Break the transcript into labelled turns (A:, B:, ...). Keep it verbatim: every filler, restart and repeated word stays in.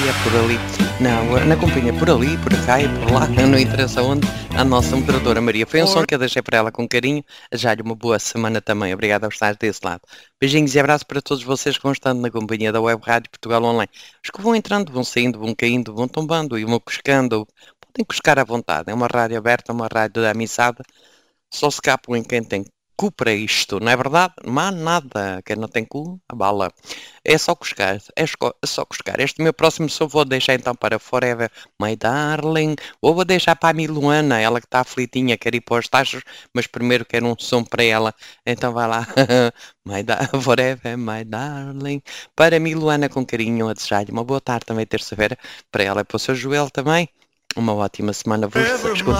A: é por ali, não, na companhia por ali, por cá e por lá, não interessa onde, a nossa moderadora Maria. Foi um som que eu deixei para ela com carinho, já-lhe uma boa semana também, obrigado por estar desse lado. Beijinhos e abraços para todos vocês que vão estando na companhia da Web Rádio Portugal Online. Os que vão entrando, vão saindo, vão caindo, vão tombando e vão cuscando, podem cuscar à vontade, é uma rádio aberta, uma rádio da amizade, só se capam em quem tem cu para isto, não é verdade? Não há nada, quem não tem cu, a bala. É só cuscar, é só cuscar. Este meu próximo som vou deixar então para Forever My Darling, ou vou deixar para a Miluana, ela que está aflitinha, quer ir para os tachos, mas primeiro quero um som para ela, então vai lá. My da Forever My Darling, para a Miluana com carinho, a desejar-lhe uma boa tarde também terça-feira, para ela e para o seu Joel também. Uma ótima semana, vos